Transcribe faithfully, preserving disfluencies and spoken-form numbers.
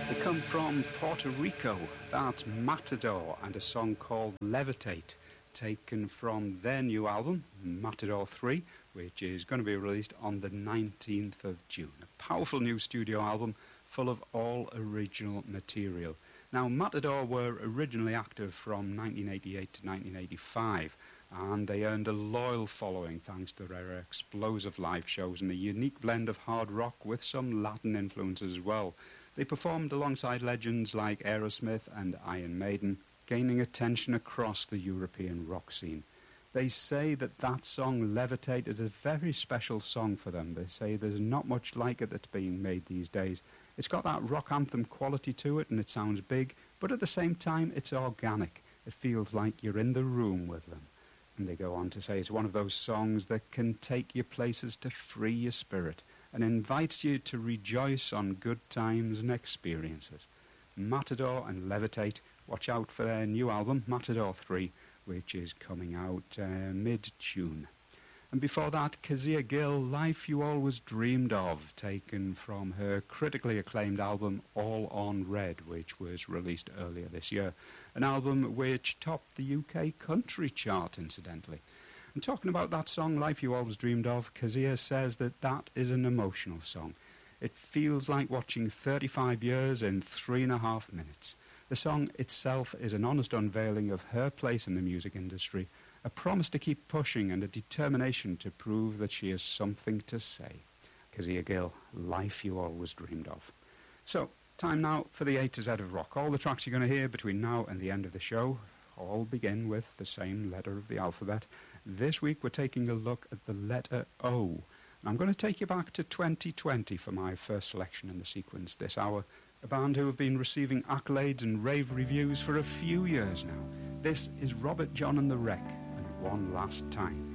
They come from Puerto Rico. That's Matador and a song called Levitate, taken from their new album, Matador three, which is going to be released on the nineteenth of June. A powerful new studio album full of all original material. Now, Matador were originally active from nineteen eighty-eight to nineteen eighty-five, and they earned a loyal following thanks to their explosive live shows and a unique blend of hard rock with some Latin influences as well. They performed alongside legends like Aerosmith and Iron Maiden, gaining attention across the European rock scene. They say that that song, Levitate, is a very special song for them. They say there's not much like it that's being made these days. It's got that rock anthem quality to it, and it sounds big, but at the same time, it's organic. It feels like you're in the room with them. And they go on to say it's one of those songs that can take you places to free your spirit and invites you to rejoice on good times and experiences. Matador and Levitate, watch out for their new album, Matador three, which is coming out uh, mid-June. And before that, Kezia Gill, Life You Always Dreamed Of, taken from her critically acclaimed album All on Red, which was released earlier this year. An album which topped the U K country chart, incidentally. And talking about that song, Life You Always Dreamed Of, Kezia says that that is an emotional song. It feels like watching thirty-five years in three and a half minutes. The song itself is an honest unveiling of her place in the music industry, a promise to keep pushing and a determination to prove that she has something to say. Kezia Gill, Life You Always Dreamed Of. So, time now for the A to Z of rock. All the tracks you're going to hear between now and the end of the show all begin with the same letter of the alphabet. This week we're taking a look at the letter O. And I'm going to take you back to twenty twenty for my first selection in the sequence this hour. A band who have been receiving accolades and rave reviews for a few years now. This is Robert John and the Wreck, and One Last Time.